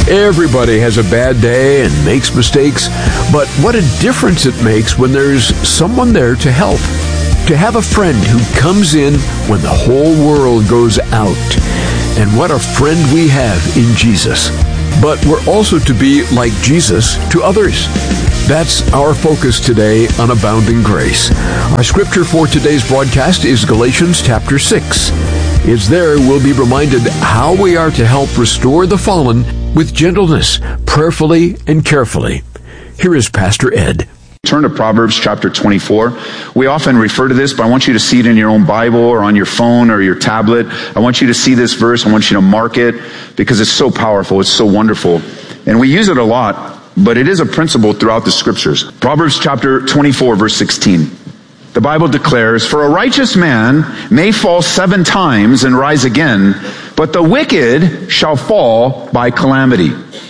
Everybody has a bad day and makes mistakes, but what a difference it makes when there's someone there to help. To have a friend who comes in when the whole world goes out. And what a friend we have in Jesus. But we're also to be like Jesus to others. That's our focus today on Abounding Grace. Our scripture for today's broadcast is Galatians chapter 6. It's there we'll be reminded how we are to help restore the fallen with gentleness, prayerfully and carefully. Here is Pastor Ed. Turn to Proverbs chapter 24. We often refer to this, but I want you to see it in your own Bible or on your phone or your tablet. I want you to see this verse. I want you to mark it because it's so powerful. It's so wonderful. And we use it a lot, but it is a principle throughout the scriptures. Proverbs chapter 24, verse 16. The Bible declares, "For a righteous man may fall 7 times and rise again, but the wicked shall fall by calamity."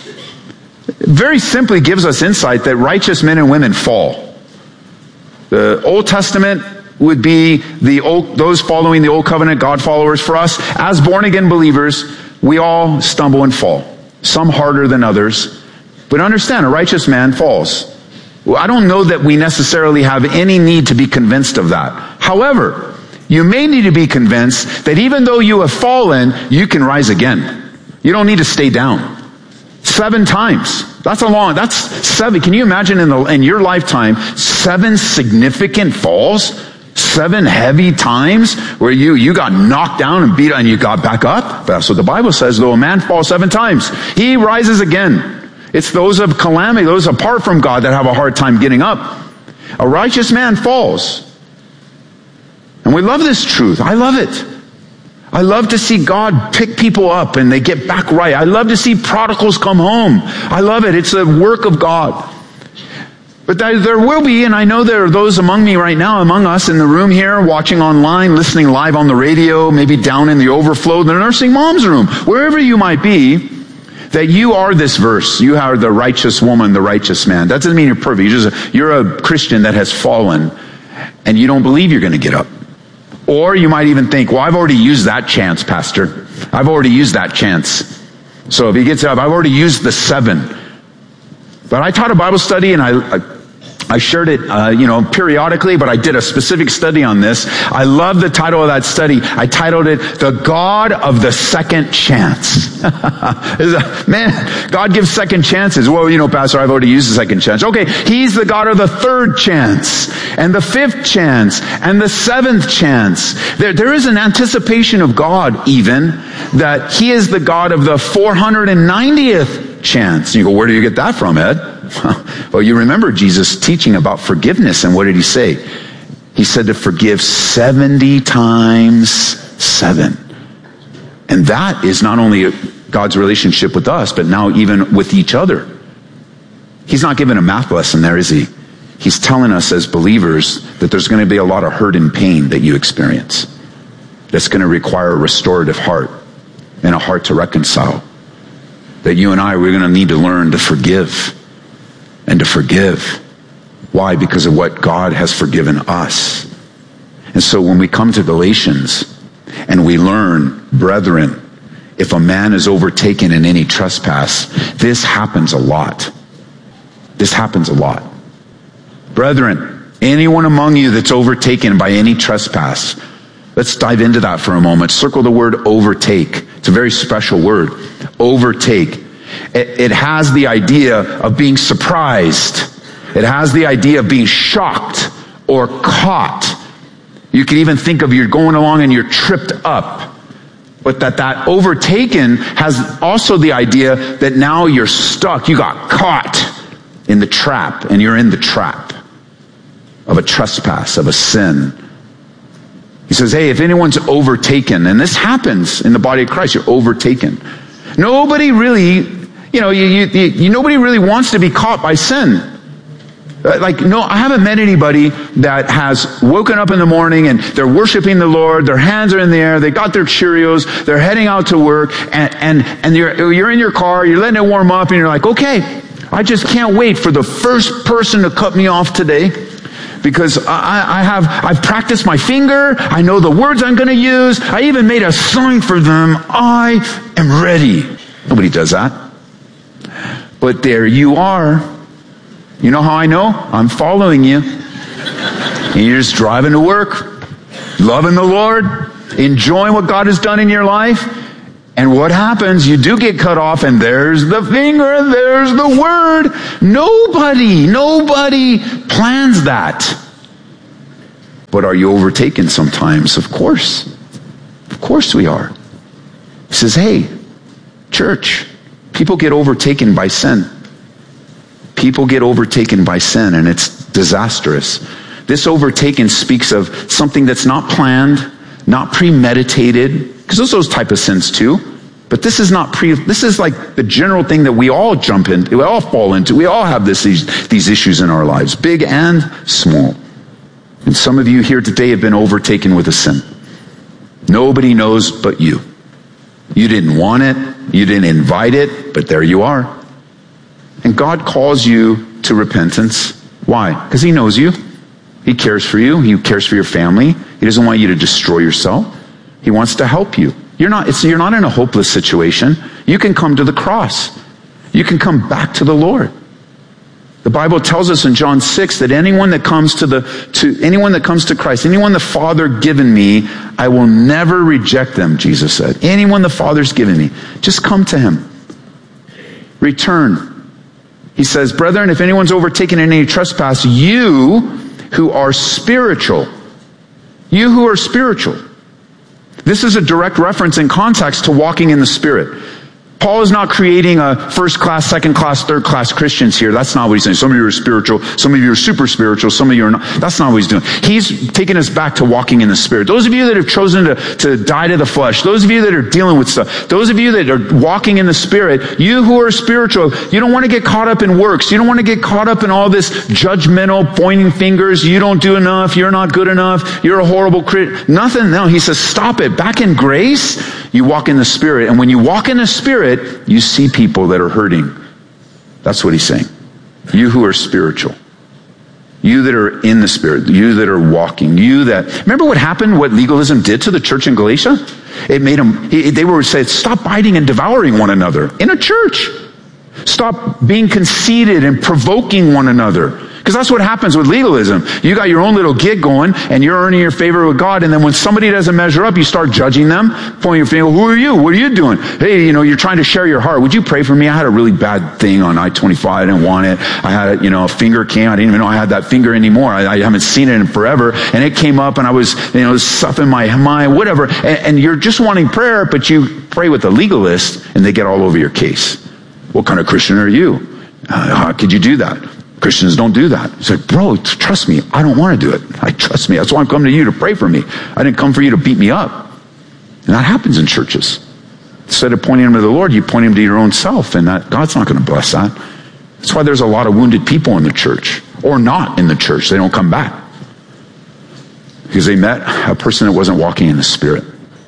Very simply gives us insight that righteous men and women fall. The Old Testament would be those following the Old Covenant, God followers. For us, as born-again believers, we all stumble and fall. Some harder than others. But understand, a righteous man falls. Well, I don't know that we necessarily have any need to be convinced of that. However, you may need to be convinced that even though you have fallen, you can rise again. You don't need to stay down. 7 times. That's 7. Can you imagine in your lifetime, 7 significant falls? 7 heavy times where you got knocked down and beat and you got back up? That's what the Bible says. Though a man falls 7 times, he rises again. It's those of calamity, those apart from God, that have a hard time getting up. A righteous man falls. And we love this truth. I love it. I love to see God pick people up and they get back right. I love to see prodigals come home. I love it. It's a work of God. But there will be, and I know there are those among me right now, among us in the room here, watching online, listening live on the radio, maybe down in the overflow, the nursing mom's room, wherever you might be, that you are this verse. You are the righteous woman, the righteous man. That doesn't mean you're perfect. You're a Christian that has fallen, and you don't believe you're going to get up. Or you might even think, well, I've already used that chance, Pastor. I've already used that chance. So if he gets up, I've already used the 7. But I taught a Bible study, and I shared it, periodically, but I did a specific study on this. I love the title of that study. I titled it, "The God of the Second Chance." Man, God gives second chances. Well, Pastor, I've already used the second chance. Okay, He's the God of the 3rd chance, and the 5th chance, and the 7th chance. There is an anticipation of God, even, that He is the God of the 490th chance. You go, where do you get that from, Ed? Well, you remember Jesus teaching about forgiveness, and what did He say? He said to forgive 70 times 7. And that is not only God's relationship with us, but now even with each other. He's not giving a math lesson there, is He? He's telling us as believers that there's going to be a lot of hurt and pain that you experience. That's going to require a restorative heart and a heart to reconcile. That you and we're going to need to learn to forgive. And to forgive. Why? Because of what God has forgiven us. And so when we come to Galatians and we learn, brethren, if a man is overtaken in any trespass, this happens a lot. This happens a lot. Brethren, anyone among you that's overtaken by any trespass, let's dive into that for a moment. Circle the word overtake. It's a very special word. Overtake. It has the idea of being surprised. It has the idea of being shocked or caught. You can even think of you're going along and you're tripped up. But that overtaken has also the idea that now you're stuck. You got caught in the trap, and you're in the trap of a trespass, of a sin. He says, hey, if anyone's overtaken, and this happens in the body of Christ, you're overtaken. Nobody really, nobody really wants to be caught by sin. I haven't met anybody that has woken up in the morning and they're worshiping the Lord, their hands are in the air, they got their Cheerios, they're heading out to work, and you're in your car, you're letting it warm up, and you're like, okay, I just can't wait for the first person to cut me off today. Because I've practiced my finger, I know the words I'm going to use, I even made a sign for them, I am ready. Nobody does that. But there you are. You know how I know? I'm following you. And you're just driving to work, loving the Lord, enjoying what God has done in your life. And what happens? You do get cut off, and there's the finger, and there's the word. Nobody plans that. But are you overtaken sometimes? Of course. Of course we are. He says, hey, church, people get overtaken by sin. People get overtaken by sin, and it's disastrous. This overtaken speaks of something that's not planned, not premeditated, because those type of sins too. But this is not this is like the general thing that we all jump into, we all fall into. We all have these issues in our lives, big and small. And some of you here today have been overtaken with a sin. Nobody knows but you. You didn't want it, you didn't invite it, but there you are. And God calls you to repentance. Why? Because He knows you. He cares for you. He cares for your family. He doesn't want you to destroy yourself. He wants to help you. You're not in a hopeless situation. You can come to the cross. You can come back to the Lord. The Bible tells us in John 6 that anyone that comes to Christ, anyone the Father given me, I will never reject them, Jesus said. Anyone the Father's given me, just come to Him. Return. He says, brethren, if anyone's overtaken in any trespass, you who are spiritual. This is a direct reference in context to walking in the Spirit. Paul is not creating a first class, second class, third class Christians here. That's not what he's saying. Some of you are spiritual, some of you are super spiritual, some of you are not. That's not what he's doing. He's taking us back to walking in the Spirit. Those of you that have chosen to die to the flesh, those of you that are dealing with stuff, those of you that are walking in the Spirit, you who are spiritual, you don't want to get caught up in works. You don't want to get caught up in all this judgmental pointing fingers. You don't do enough. You're not good enough. You're a horrible Christian. Nothing. No, he says, stop it. Back in grace, you walk in the Spirit. And when you walk in the Spirit, you see people that are hurting. That's what he's saying. You who are spiritual. You that are in the Spirit. You that are walking. Remember what happened, what legalism did to the church in Galatia? It made them, they were saying, stop biting and devouring one another in a church. Stop being conceited and provoking one another. Because that's what happens with legalism. You got your own little gig going, and you're earning your favor with God, and then when somebody doesn't measure up, you start judging them, pointing your finger, who are you? What are you doing? Hey, you're trying to share your heart. Would you pray for me? I had a really bad thing on I-25. I didn't want it. I had a finger came. I didn't even know I had that finger anymore. I haven't seen it in forever. And it came up, and I was, stuff in my mind, whatever. And you're just wanting prayer, but you pray with a legalist, and they get all over your case. What kind of Christian are you? How could you do that? Christians don't do that. He's like, bro, trust me. I don't want to do it. Trust me. That's why I'm coming to you to pray for me. I didn't come for you to beat me up. And that happens in churches. Instead of pointing them to the Lord, you point them to your own self, and God's not going to bless that. That's why there's a lot of wounded people in the church, or not in the church. They don't come back. Because they met a person that wasn't walking in the Spirit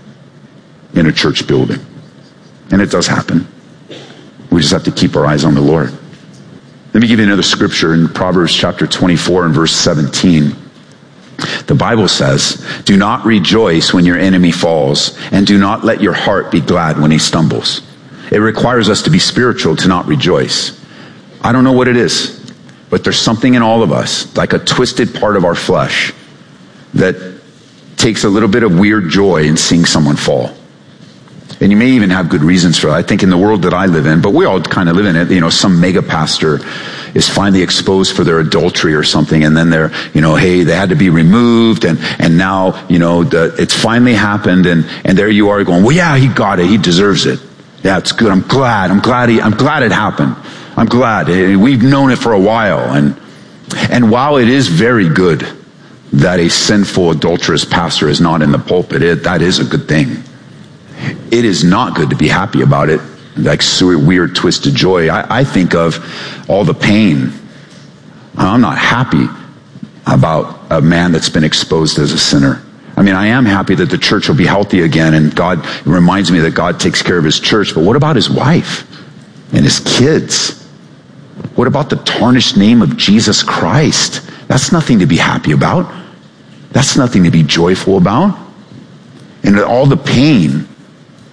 in a church building. And it does happen. We just have to keep our eyes on the Lord. Let me give you another scripture in Proverbs chapter 24 and verse 17. The Bible says, do not rejoice when your enemy falls, and do not let your heart be glad when he stumbles. It requires us to be spiritual to not rejoice. I don't know what it is, but there's something in all of us, like a twisted part of our flesh, that takes a little bit of weird joy in seeing someone fall. And you may even have good reasons for that. I think in the world that I live in, but we all kind of live in it, some mega pastor is finally exposed for their adultery or something, and then they're, hey, they had to be removed, and now, it's finally happened, and there you are going, well, yeah, he got it, he deserves it. Yeah, it's good. I'm glad it happened. I'm glad. We've known it for a while, and while it is very good that a sinful, adulterous pastor is not in the pulpit, that is a good thing. It is not good to be happy about it, like weird, twisted joy. I think of all the pain. I'm not happy about a man that's been exposed as a sinner. I mean, I am happy that the church will be healthy again, and God reminds me that God takes care of his church. But what about his wife and his kids? What about the tarnished name of Jesus Christ? That's nothing to be happy about. That's nothing to be joyful about. And all the pain.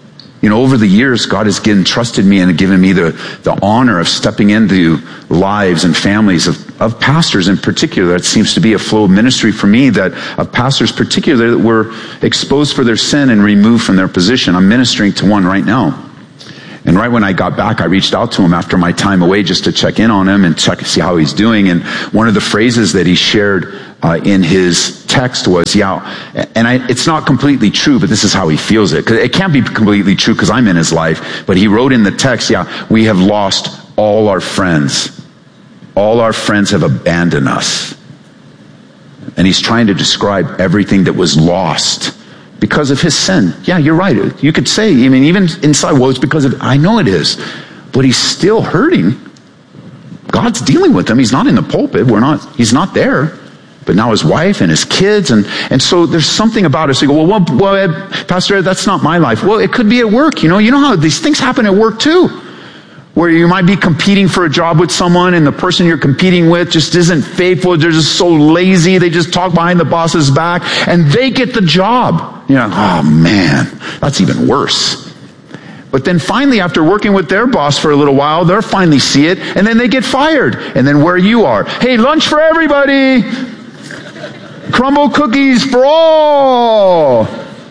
over the years, God has entrusted me and given me the honor of stepping into lives and families of pastors in particular. That seems to be a flow of ministry for me, that of pastors particularly that were exposed for their sin and removed from their position. I'm ministering to one right now. And right when I got back, I reached out to him after my time away just to check in on him and see how he's doing. And one of the phrases that he shared in his text was, it's not completely true, but this is how he feels it. 'Cause it can't be completely true because I'm in his life. But he wrote in the text, we have lost all our friends. All our friends have abandoned us. And he's trying to describe everything that was lost because of his sin. Yeah, you're right. You could say, even inside, it's because of, I know it is. But he's still hurting. God's dealing with him. He's not in the pulpit. He's not there. But now his wife and his kids, and so there's something about us. You go, well, Ed, Pastor Ed, that's not my life. Well, it could be at work. You know how these things happen at work too. Where you might be competing for a job with someone and the person you're competing with just isn't faithful. They're just so lazy. They just talk behind the boss's back and they get the job. Oh man, that's even worse. But then finally, after working with their boss for a little while, they'll finally see it and then they get fired. And then where you are, hey, lunch for everybody. Crumble cookies for all.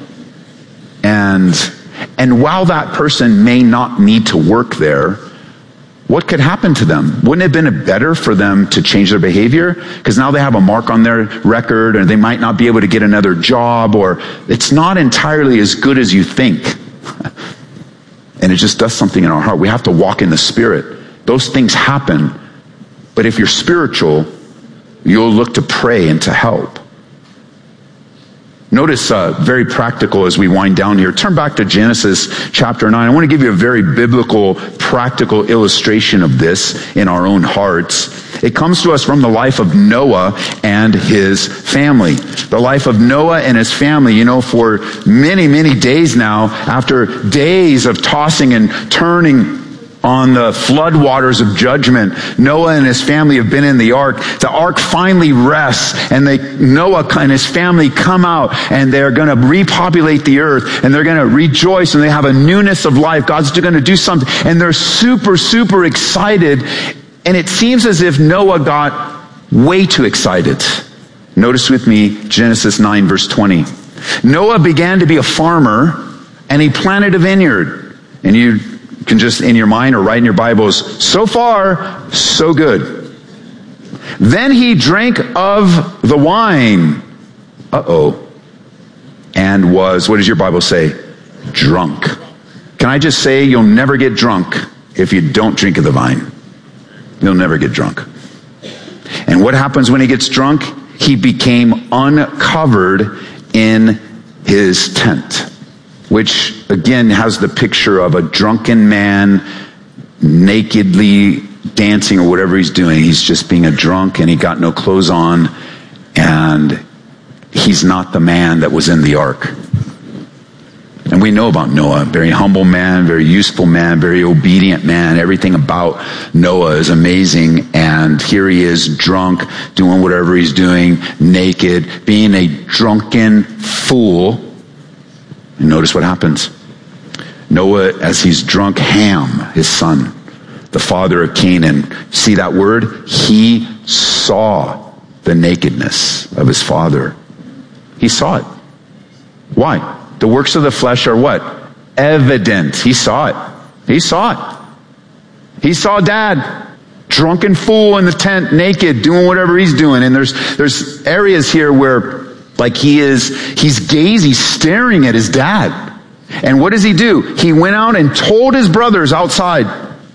And while that person may not need to work there, what could happen to them? Wouldn't it have been better for them to change their behavior? Because now they have a mark on their record, or they might not be able to get another job, or it's not entirely as good as you think. And it just does something in our heart. We have to walk in the Spirit. Those things happen. But if you're spiritual, you'll look to pray and to help. Notice, very practical as we wind down here. Turn back to Genesis chapter 9. I want to give you a very biblical, practical illustration of this in our own hearts. It comes to us from the life of Noah and his family. The life of Noah and his family, for many, many days now, after days of tossing and turning on the floodwaters of judgment, Noah and his family have been in the ark. The ark finally rests, and Noah and his family come out, and they're going to repopulate the earth, and they're going to rejoice, and they have a newness of life. God's going to do something, and they're super, super excited. And it seems as if Noah got way too excited. Notice with me Genesis 9 verse 20. Noah began to be a farmer, and he planted a vineyard. And you can just in your mind or write in your Bibles, so far, so good. Then he drank of the wine. And was, what does your Bible say? Drunk. Can I just say, you'll never get drunk if you don't drink of the vine. You'll never get drunk. And what happens when he gets drunk? He became uncovered in his tent, which again has the picture of a drunken man nakedly dancing or whatever he's doing. He's just being a drunk and he got no clothes on, and he's not the man that was in the ark. And we know about Noah, very humble man, very useful man, very obedient man. Everything about Noah is amazing. And here he is, drunk, doing whatever he's doing, naked, being a drunken fool. And notice what happens. Noah, as he's drunk, Ham, his son, the father of Canaan, see that word? He saw the nakedness of his father. He saw it. Why? The works of the flesh are what? Evident. He saw it. He saw it. He saw dad, drunken fool in the tent, naked, doing whatever he's doing. And there's areas here where, like he's staring at his dad. And what does he do? He went out and told his brothers outside.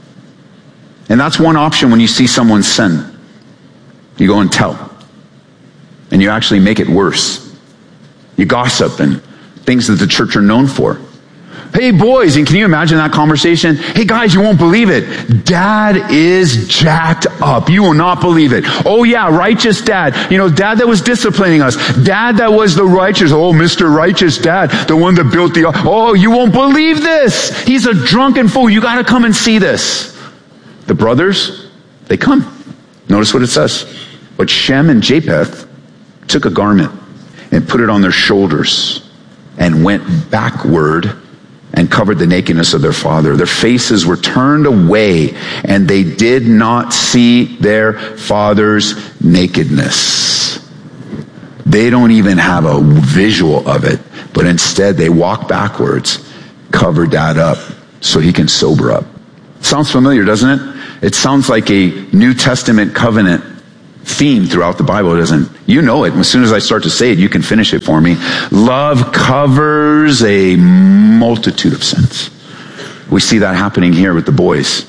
And that's one option when you see someone sin. You go and tell. And you actually make it worse. You gossip and things that the church are known for. Hey boys, and can you imagine that conversation? Hey guys, you won't believe it. Dad is jacked up. You will not believe it. Oh yeah, righteous dad. Dad that was disciplining us. Dad that was the righteous. Oh, Mr. Righteous Dad, the one that built the... Oh, you won't believe this. He's a drunken fool. You got to come and see this. The brothers, they come. Notice what it says. But Shem and Japheth took a garment and put it on their shoulders and went backward and covered the nakedness of their father. Their faces were turned away, and they did not see their father's nakedness. They don't even have a visual of it, but instead they walk backwards, cover dad up so he can sober up. Sounds familiar, doesn't it? It sounds like a New Testament covenant theme throughout the Bible, doesn't it? You know it. As soon as I start to say it, you can finish it for me. Love covers a multitude of sins. We see that happening here with the boys.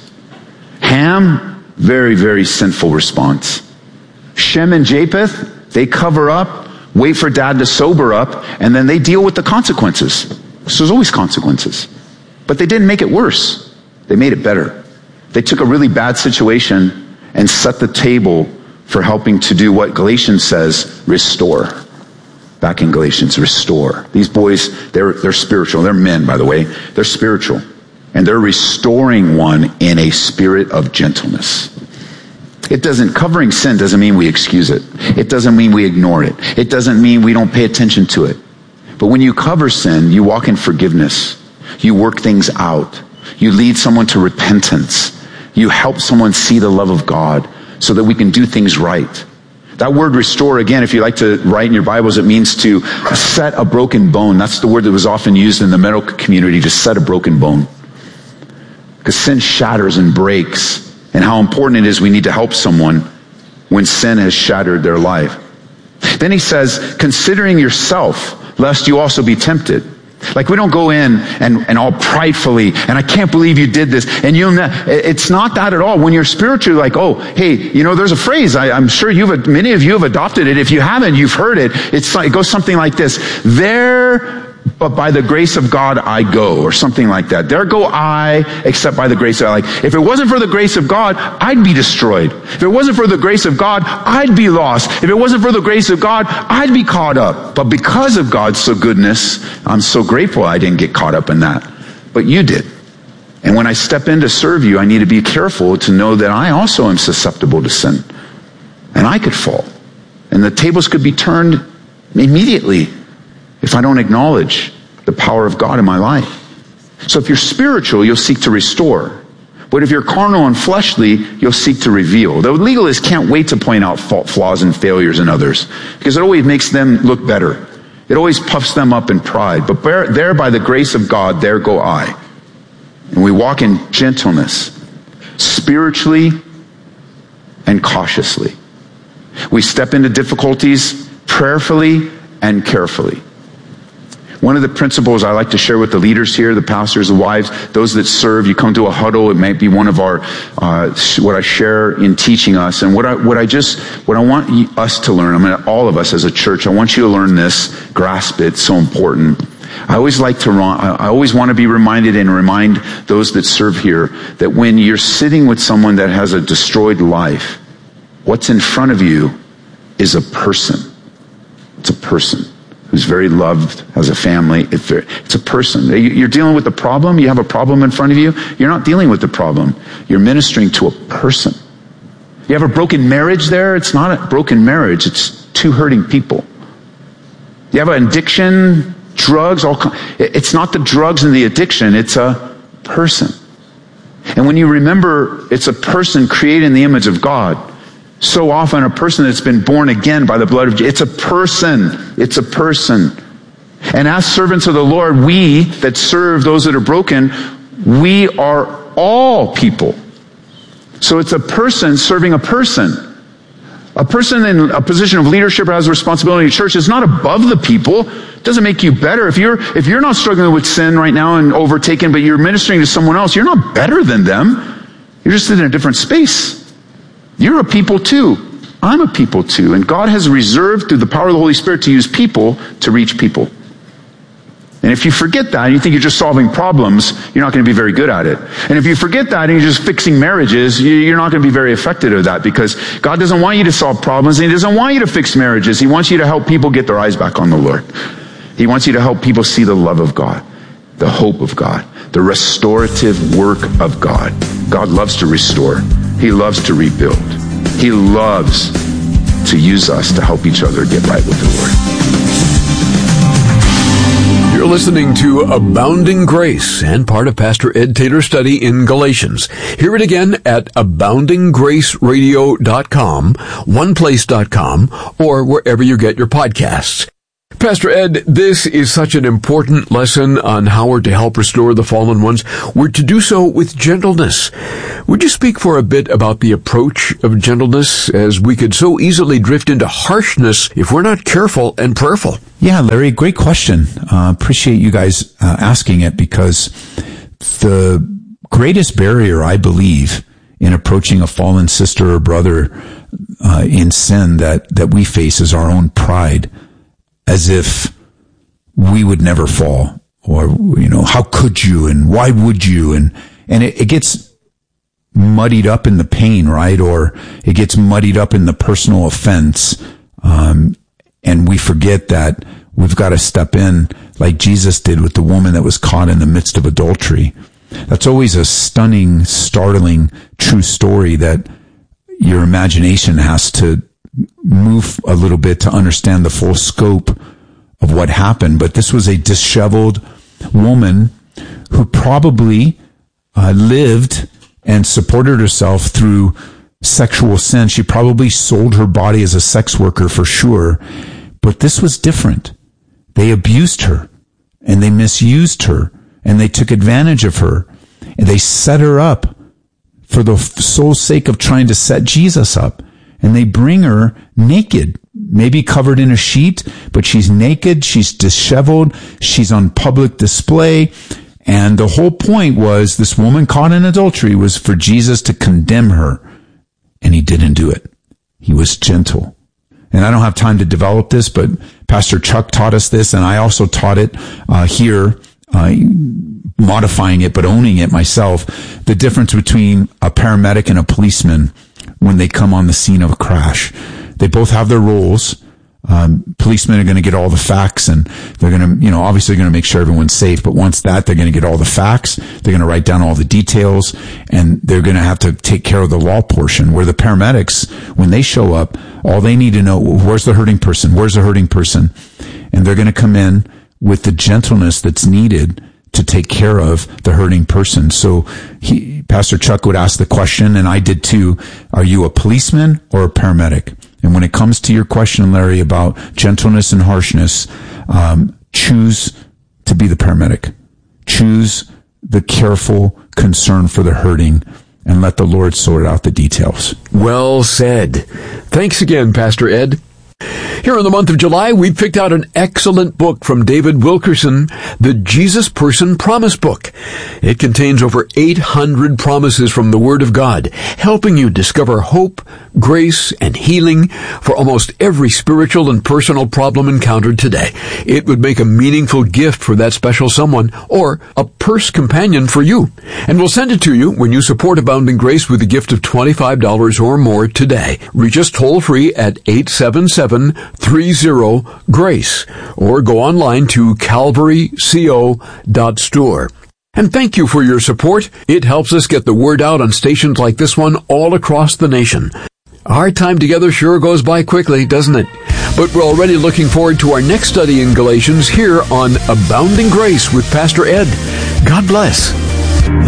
Ham, very, very sinful response. Shem and Japheth, they cover up, wait for dad to sober up, and then they deal with the consequences. So there's always consequences. But they didn't make it worse. They made it better. They took a really bad situation and set the table for helping to do what Galatians says, restore. Back in Galatians, restore. These boys, they're spiritual. They're men, by the way. They're spiritual. And they're restoring one in a spirit of gentleness. Covering sin doesn't mean we excuse it. It doesn't mean we ignore it. It doesn't mean we don't pay attention to it. But when you cover sin, you walk in forgiveness. You work things out. You lead someone to repentance. You help someone see the love of God so that we can do things right. That word restore, again, if you like to write in your Bibles, it means to set a broken bone. That's the word that was often used in the medical community, to set a broken bone. Because sin shatters and breaks. And how important it is we need to help someone when sin has shattered their life. Then he says, considering yourself, lest you also be tempted. Like we don't go in and all pridefully, and I can't believe you did this. And it's not that at all. When you're spiritually like, oh, hey, there's a phrase, I'm sure many of you have adopted it. If you haven't, you've heard it. It goes something like this. But by the grace of God, I go, or something like that. There go I, except by the grace of God. Like, if it wasn't for the grace of God, I'd be destroyed. If it wasn't for the grace of God, I'd be lost. If it wasn't for the grace of God, I'd be caught up. But because of God's goodness, I'm so grateful I didn't get caught up in that. But you did. And when I step in to serve you, I need to be careful to know that I also am susceptible to sin. And I could fall. And the tables could be turned immediately if I don't acknowledge the power of God in my life. So if you're spiritual, you'll seek to restore. But if you're carnal and fleshly, you'll seek to reveal. The legalists can't wait to point out flaws and failures in others, because it always makes them look better. It always puffs them up in pride. But there, by the grace of God, there go I. And we walk in gentleness, spiritually and cautiously. We step into difficulties prayerfully and carefully. One of the principles I like to share with the leaders here, the pastors, the wives, those that serve, you come to a huddle, it might be one of our, what I share in teaching us, and what I want us to learn, all of us as a church, I want you to learn this, grasp it, so important. I always want to be reminded and remind those that serve here that when you're sitting with someone that has a destroyed life, what's in front of you is a person. It's a person who's very loved, has a family. It's a person. You're dealing with a problem. You have a problem in front of you. You're not dealing with the problem. You're ministering to a person. You have a broken marriage there. It's not a broken marriage. It's two hurting people. You have an addiction, drugs. It's not the drugs and the addiction. It's a person. And when you remember it's a person created in the image of God, so often a person that's been born again by the blood of Jesus. It's a person. It's a person. And as servants of the Lord, we that serve those that are broken, we are all people. So it's a person serving a person. A person in a position of leadership or has a responsibility in church is not above the people. It doesn't make you better. If you're not struggling with sin right now and overtaken, but you're ministering to someone else, you're not better than them. You're just in a different space. You're a people too. I'm a people too. And God has reserved through the power of the Holy Spirit to use people to reach people. And if you forget that and you think you're just solving problems, you're not going to be very good at it. And if you forget that and you're just fixing marriages, you're not going to be very effective at that, because God doesn't want you to solve problems and He doesn't want you to fix marriages. He wants you to help people get their eyes back on the Lord. He wants you to help people see the love of God, the hope of God, the restorative work of God. God loves to restore. He loves to rebuild. He loves to use us to help each other get right with the Lord. You're listening to Abounding Grace and part of Pastor Ed Taylor's study in Galatians. Hear it again at aboundinggraceradio.com, oneplace.com, or wherever you get your podcasts. Pastor Ed, this is such an important lesson on how we're to help restore the fallen ones. We're to do so with gentleness. Would you speak for a bit about the approach of gentleness, as we could so easily drift into harshness if we're not careful and prayerful? Yeah, Larry, great question. Appreciate you guys asking it, because the greatest barrier, I believe, in approaching a fallen sister or brother in sin that we face is our own pride, as if we would never fall, or, how could you, and why would you? And it gets muddied up in the pain, right? Or it gets muddied up in the personal offense. And we forget that we've got to step in like Jesus did with the woman that was caught in the midst of adultery. That's always a stunning, startling, true story that your imagination has to move a little bit to understand the full scope of what happened. But this was a disheveled woman who probably lived and supported herself through sexual sin. She probably sold her body as a sex worker for sure. But this was different. They abused her, and they misused her, and they took advantage of her, and they set her up for the sole sake of trying to set Jesus up. And they bring her naked, maybe covered in a sheet, but she's naked, she's disheveled, she's on public display. And the whole point was, this woman caught in adultery was for Jesus to condemn her. And he didn't do it. He was gentle. And I don't have time to develop this, but Pastor Chuck taught us this, and I also taught it here, modifying it, but owning it myself. The difference between a paramedic and a policeman when they come on the scene of a crash. They both have their roles. Policemen are going to get all the facts, and they're going to, obviously going to make sure everyone's safe. But once they're going to get all the facts, they're going to write down all the details, and they're going to have to take care of the law portion. Where the paramedics, when they show up, all they need to know, where's the hurting person? Where's the hurting person? And they're going to come in with the gentleness that's needed to take care of the hurting person. So Pastor Chuck would ask the question, and I did too, are you a policeman or a paramedic? And when it comes to your question, Larry, about gentleness and harshness, choose to be the paramedic. Choose the careful concern for the hurting, and let the Lord sort out the details. Well said. Thanks again, Pastor Ed. Here in the month of July, we've picked out an excellent book from David Wilkerson, the Jesus Person Promise Book. It contains over 800 promises from the Word of God, helping you discover hope, grace, and healing for almost every spiritual and personal problem encountered today. It would make a meaningful gift for that special someone, or a purse companion for you. And we'll send it to you when you support Abounding Grace with a gift of $25 or more today. Reach us toll-free at 877-30-GRACE, or go online to calvaryco.store. And thank you for your support. It helps us get the word out on stations like this one all across the nation. Our time together sure goes by quickly, doesn't it? But we're already looking forward to our next study in Galatians here on Abounding Grace with Pastor Ed. God bless.